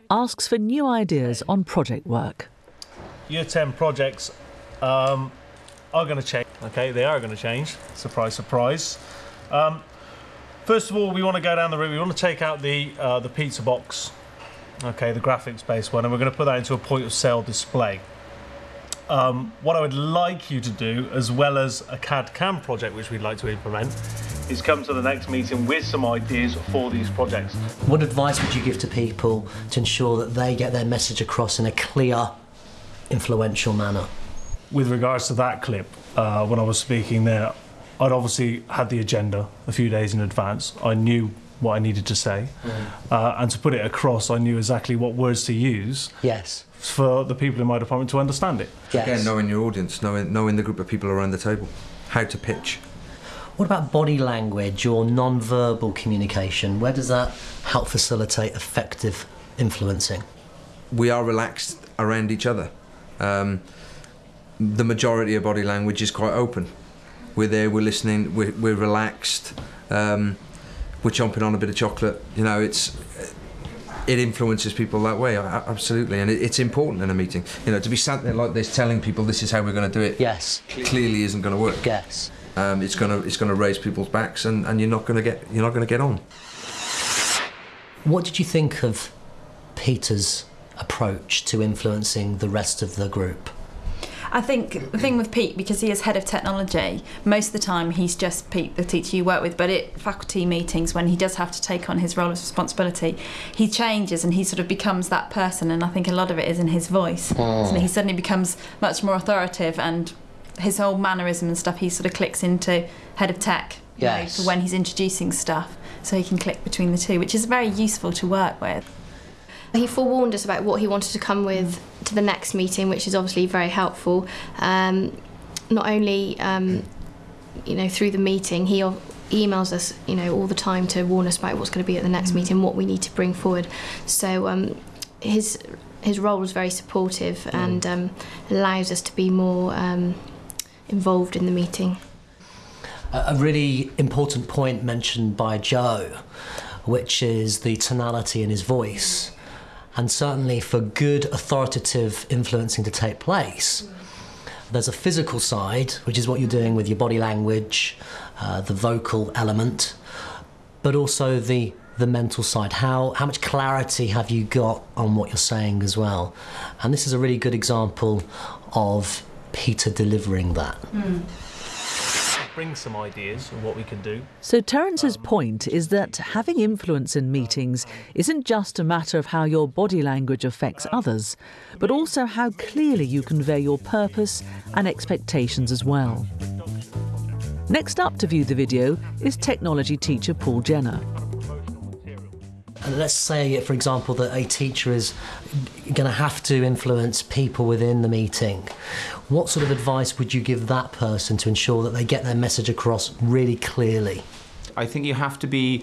asks for new ideas on project work. Year 10 projects are going to change. Okay, they are going to change. Surprise, surprise. First of all, we want to go down the route. We want to take out the pizza box, okay, the graphics-based one, and we're going to put that into a point-of-sale display. What I would like you to do, as well as a CAD/CAM project which we'd like to implement, is come to the next meeting with some ideas for these projects. What advice would you give to people to ensure that they get their message across in a clear, influential manner? With regards to that clip, when I was speaking there, I'd obviously had the agenda a few days in advance. I knew what I needed to say, and to put it across, I knew exactly what words to use. Yes. For the people in my department to understand it. Yes. Again, knowing your audience, knowing the group of people around the table, how to pitch. What about body language or non-verbal communication? Where does that help facilitate effective influencing? We are relaxed around each other. The majority of body language is quite open. We're there, we're listening, we're relaxed, we're chomping on a bit of chocolate. You know, it influences people that way, absolutely, and it's important in a meeting. You know, to be sat there like this, telling people this is how we're going to do it. Yes. Clearly isn't going to work. Yes. It's going to raise people's backs, and you're not going to get on. What did you think of Peter's approach to influencing the rest of the group? I think the thing with Pete, because he is head of technology, most of the time he's just Pete, the teacher you work with, but at faculty meetings, when he does have to take on his role of responsibility, he changes and he sort of becomes that person, and I think a lot of it is in his voice. So he suddenly becomes much more authoritative, and his whole mannerism and stuff, he sort of clicks into head of tech, yes, for when he's introducing stuff, so he can click between the two, which is very useful to work with. He forewarned us about what he wanted to come with to the next meeting, which is obviously very helpful. Not only, you know, through the meeting, he emails us, you know, all the time to warn us about what's going to be at the next meeting, what we need to bring forward. So his role is very supportive and allows us to be more involved in the meeting. A really important point mentioned by Joe, which is the tonality in his voice. And certainly for good authoritative influencing to take place, there's a physical side, which is what you're doing with your body language, the vocal element, but also the mental side. How much clarity have you got on what you're saying as well? And this is a really good example of Peter delivering that. Bring some ideas of what we can do. So Terence's point is that having influence in meetings isn't just a matter of how your body language affects others, but also how clearly you convey your purpose and expectations as well. Next up to view the video is technology teacher Paul Jenner. And let's say, for example, that a teacher is going to have to influence people within the meeting. What sort of advice would you give that person to ensure that they get their message across really clearly? I think you have to be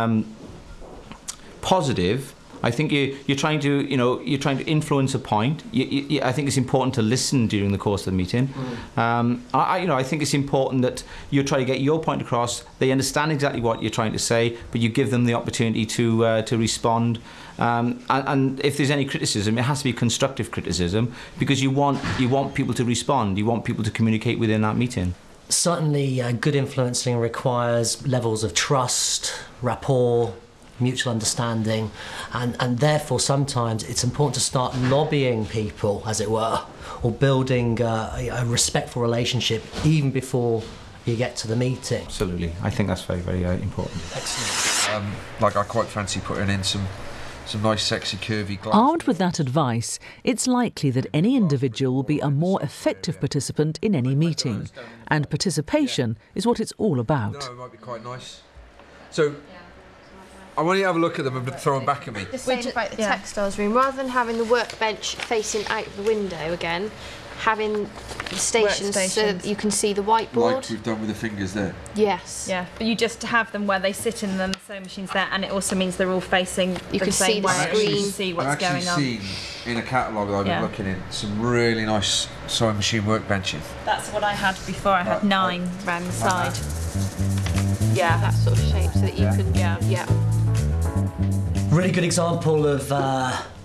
positive. I think you're trying to influence a point. I think it's important to listen during the course of the meeting. I think it's important that you try to get your point across. They understand exactly what you're trying to say, but you give them the opportunity to respond. And if there's any criticism, it has to be constructive criticism, because you want people to respond. You want people to communicate within that meeting. Certainly, good influencing requires levels of trust, rapport, mutual understanding, and therefore sometimes it's important to start lobbying people, as it were, or building a respectful relationship even before you get to the meeting. Absolutely, I think that's very, very important. Excellent. Like, I quite fancy putting in some nice sexy curvy glasses. Armed with that advice, it's likely that any individual will be a more effective participant in any meeting, and participation is what it's all about. No, it might be quite nice. So, I want you to have a look at them and throw them back at me. Just saying about the textiles room, rather than having the workbench facing out the window again, having the stations so that you can see the whiteboard. Like we've done with the fingers there. Yes. Yeah, but you just have them where they sit in the sewing machines there, and it also means they're all facing the same way. You can see what's going on. I've actually seen in a catalogue that I've been looking in some really nice sewing machine workbenches. That's what I had before. I had 9 round the side. Yeah, that sort of shape so that you can. Yeah. Really good example of